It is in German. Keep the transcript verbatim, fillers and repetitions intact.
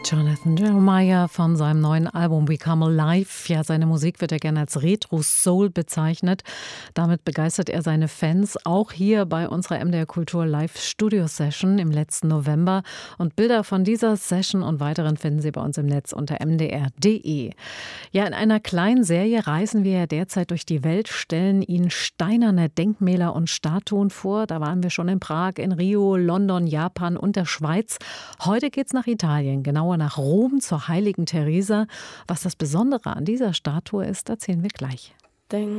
Jonathan Jeremiah von seinem neuen Album We Come Alive. Ja, seine Musik wird ja gerne als Retro-Soul bezeichnet. Damit begeistert er seine Fans, auch hier bei unserer M D R Kultur Live-Studio-Session im letzten November. Und Bilder von dieser Session und weiteren finden Sie bei uns im Netz unter m d r punkt d e. Ja, in einer kleinen Serie reisen wir ja derzeit durch die Welt, stellen Ihnen steinerne Denkmäler und Statuen vor. Da waren wir schon in Prag, in Rio, London, Japan und der Schweiz. Heute geht's nach Italien, genauer nach Rom zur heiligen Teresa. Was das Besondere an dieser Statue ist, erzählen wir gleich.